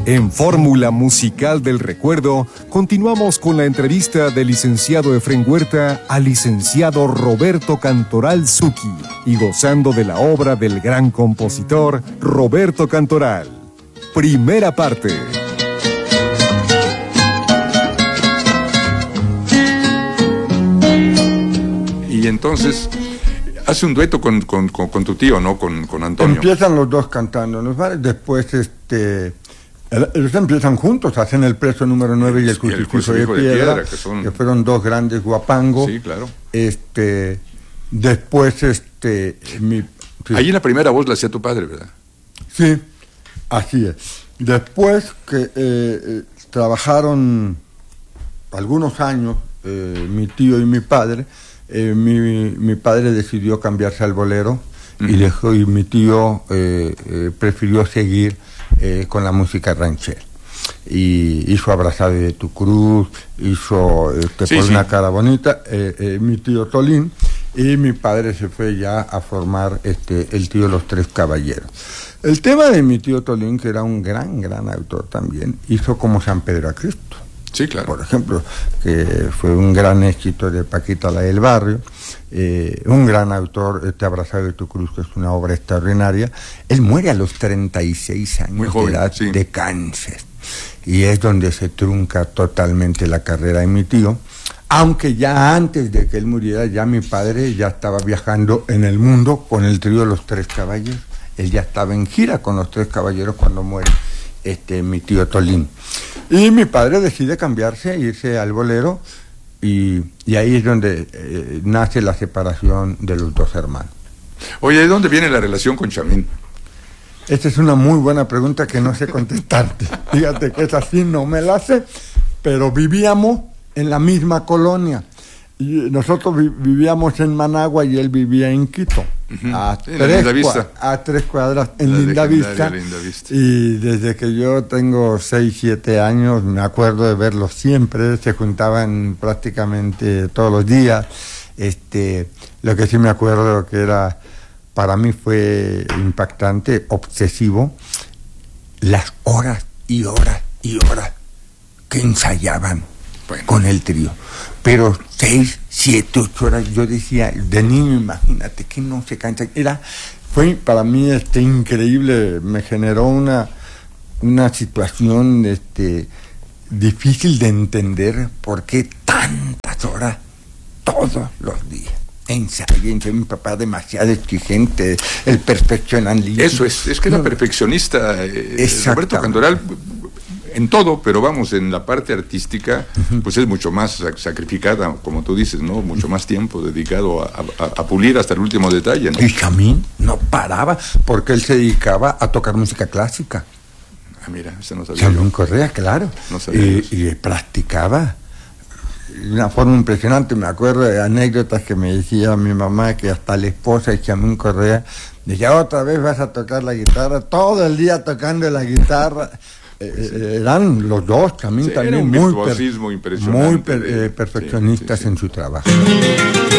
En Fórmula Musical del Recuerdo, continuamos con la entrevista del licenciado Efrén Huerta al licenciado Roberto Cantoral Zucchi y gozando de la obra del gran compositor Roberto Cantoral. Primera parte. Y entonces hace un dueto con tu tío, ¿no? Con Antonio. Empiezan los dos cantando en los bares, después ellos empiezan juntos, hacen el preso número 9 y el crucifijo de piedra, que fueron dos grandes guapangos. Sí, claro. Después, sí. Allí la primera voz la hacía tu padre, ¿verdad? Sí, así es. Después que trabajaron algunos años, mi tío y mi padre, mi padre decidió cambiarse al bolero y mi tío prefirió seguir con la música ranchera. Y hizo Abrazado de tu cruz, hizo Por una cara bonita, mi tío Tolín, y mi padre se fue ya a formar el tío Los Tres Caballeros. El tema de mi tío Tolín, que era un gran autor también, hizo Como San Pedro a Cristo. Sí, claro. Por ejemplo, que fue un gran éxito de Paquita la del Barrio, un gran autor, Abrazado de tu cruz, que es una obra extraordinaria. Él muere a los 36 años muy joven, de edad, sí, de cáncer, y es donde se trunca totalmente la carrera de mi tío, aunque ya antes de que él muriera, ya mi padre ya estaba viajando en el mundo con el trío Los Tres Caballeros. Él ya estaba en gira con Los Tres Caballeros cuando muere mi tío Tolín. Y mi padre decide cambiarse, irse al bolero, y ahí es donde nace la separación de los dos hermanos. Oye, ¿de dónde viene la relación con Chamín? Esta es una muy buena pregunta que no sé contestarte. Fíjate que esa sí no me la sé, pero vivíamos en la misma colonia. Y nosotros vivíamos en Managua y él vivía en Quito, a 3 cuadras en Lindavista. Y desde que yo tengo 6, 7 años, me acuerdo de verlos siempre, se juntaban prácticamente todos los días. Lo que sí me acuerdo que era, para mí fue impactante, obsesivo, las horas y horas y horas que ensayaban con el trío. Pero 6, 7, 8 horas, yo decía, de niño, imagínate que no se cansa. Fue para mí increíble, me generó una situación difícil de entender por qué tantas horas todos los días. Ensayo, mi papá demasiado exigente, el perfeccionamiento. Eso es que era perfeccionista, Roberto Cantoral, en todo, pero vamos, en la parte artística, pues es mucho más sacrificada, como tú dices, ¿no? Mucho más tiempo dedicado a pulir hasta el último detalle, ¿no? Y Chamín no paraba, porque él se dedicaba a tocar música clásica. Ah, mira, eso no sabía. Chamín Correa, claro. No sabía y practicaba de una forma impresionante. Me acuerdo de anécdotas que me decía mi mamá, que hasta la esposa de Chamín Correa decía, otra vez vas a tocar la guitarra, todo el día tocando la guitarra. Eran los dos también, sí, también muy perfeccionistas en su trabajo.